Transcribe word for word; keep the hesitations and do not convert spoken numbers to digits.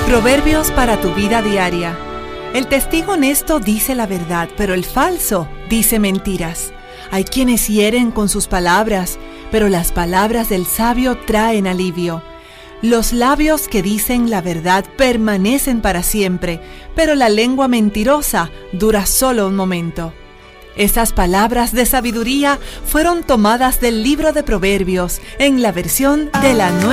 Proverbios para tu vida diaria. El testigo honesto dice la verdad, pero el falso dice mentiras. Hay quienes hieren con sus palabras, pero las palabras del sabio traen alivio. Los labios que dicen la verdad permanecen para siempre, pero la lengua mentirosa dura solo un momento. Estas palabras de sabiduría fueron tomadas del libro de Proverbios en la versión de la Nueva